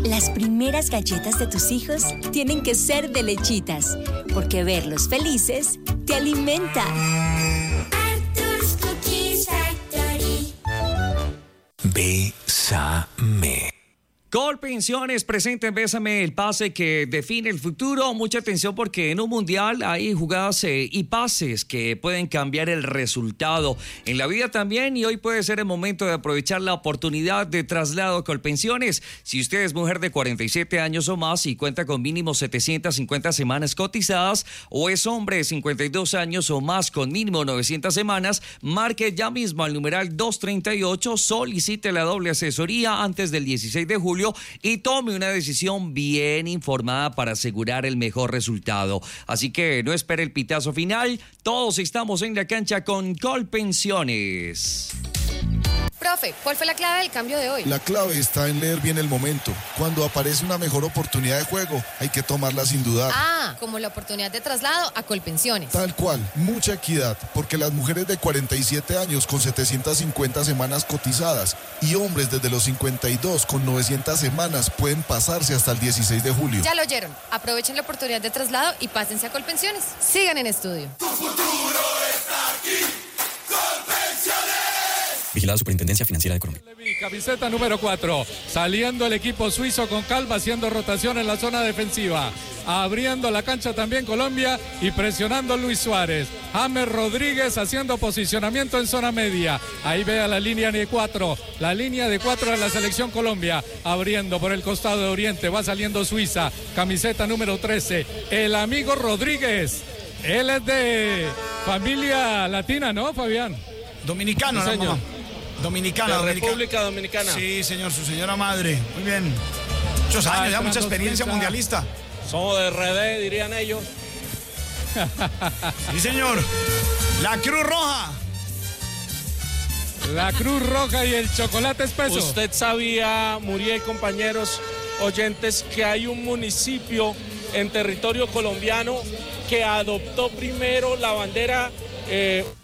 Las primeras galletas de tus hijos tienen que ser de Lechitas, porque verlos felices te alimenta. Arthur's Cookies Factory. Bésame. Colpensiones presenta en Bésame el pase que define el futuro. Mucha atención porque en un mundial hay jugadas y pases que pueden cambiar el resultado. En la vida también, y hoy puede ser el momento de aprovechar la oportunidad de traslado Colpensiones. Si usted es mujer de 47 años o más y cuenta con mínimo 750 semanas cotizadas, o es hombre de 52 años o más con mínimo 900 semanas, marque ya mismo al numeral 238, solicite la doble asesoría antes del 16 de julio y tome una decisión bien informada para asegurar el mejor resultado. Así que no espere el pitazo final, todos estamos en la cancha con Colpensiones. Profe, ¿cuál fue la clave del cambio de hoy? La clave está en leer bien el momento. Cuando aparece una mejor oportunidad de juego, hay que tomarla sin dudar. Ah, como la oportunidad de traslado a Colpensiones. Tal cual, mucha equidad, porque las mujeres de 47 años con 750 semanas cotizadas y hombres desde los 52 con 900 semanas pueden pasarse hasta el 16 de julio. Ya lo oyeron, aprovechen la oportunidad de traslado y pásense a Colpensiones. Sigan en estudio. Tu futuro está aquí. Colpensiones. Vigilada Superintendencia Financiera de Colombia. Camiseta número 4, saliendo el equipo suizo con calma, haciendo rotación en la zona defensiva, abriendo la cancha también Colombia y presionando Luis Suárez. James Rodríguez haciendo posicionamiento en zona media, ahí ve a la línea de 4, la línea de 4 de la selección Colombia, abriendo por el costado de Oriente, va saliendo Suiza, camiseta número 13, el amigo Rodríguez, él es de familia latina, ¿no, Fabián? Dominicano, Sí, ¿no, señor. mamá? Dominicana, República Dominicana. Sí, señor, su señora madre. Muy bien. Muchos años, ya mucha experiencia mundialista. Somos de RD, dirían ellos. Sí, señor. La Cruz Roja. La Cruz Roja y el chocolate espeso. Usted sabía, Muriel, compañeros oyentes, que hay un municipio en territorio colombiano que adoptó primero la bandera